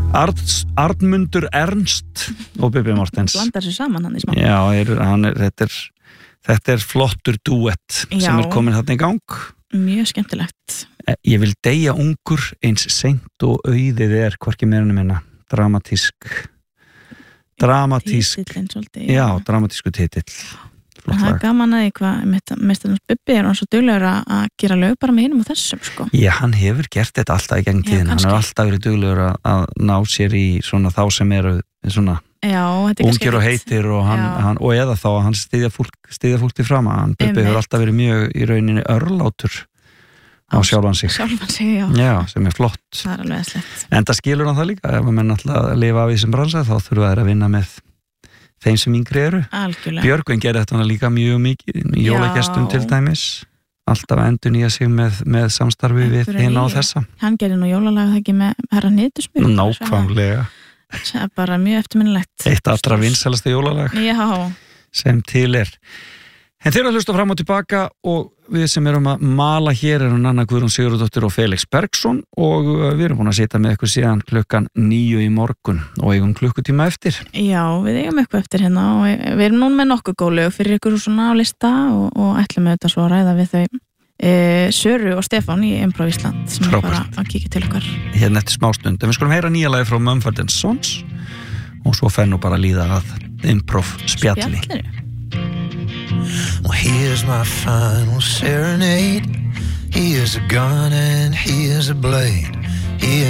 Arnmundur Ernst og Bibi Mortens blandar sér saman hann í smá þetta er flottur duett sem komin þarna í gang mjög skemmtilegt ég vil deyja ungur eins seint og auðið hvorki meira en minna dramatísku titill það er gaman að hvað mestarnars Bubbi hann svo duglegur að gera lög bara með hinum og þessum sko. Já, hann hefur gert þetta alltaf í gegn tíðin, hann hefur alltaf verið duglegur að ná sér í svona þá sem eru svona ungir og heitir og, og eða þá að hann styðja fólk til fram að hann Bubbi hefur alltaf verið mjög í rauninni örlátur á sjálfan sig já, sem er flott það er alveg slett en það skilur hann það líka, ef menn alltaf lifa af í þessum bransa þá þurfa þær að vinna með þeim sem yngri eru. Algjörlega. Björgvin gerði þetta líka mjög mikið í jólagestum til dæmis. Alltaf endurnýja sig með samstarfi við hina og þessa. Hann gerði nú jólalag það ekki með herra Nitusmjör. Nákvæmlega. Það er bara mjög eftirminnilegt. Eitt allra vinsælasta jólalag sem til er. En þeir að hlusta fram og tilbaka og við sem erum að mala hér erum Nanna Guðrún Sigurðardóttir og Felix Bergsson og við erum búin að sitja með ykkur síðan 9:00 í morgun og eigum klukkutíma eftir. Já, við eigum eitthvað eftir hérna og við erum nú með nokkuð góð lög fyrir ykkur svona á lista og ætlum við þetta svo að ræða við þau Söru og Stefán í Improv Ísland sem er bara að kíkja til okkar. Hérna eftir smástund, en við skulum heyra nýja lagi frá Mumford & Sons og svo fer nú bara að líða að Improv spjalli. Well, here's my final serenade. Here's a gun and here's a blade.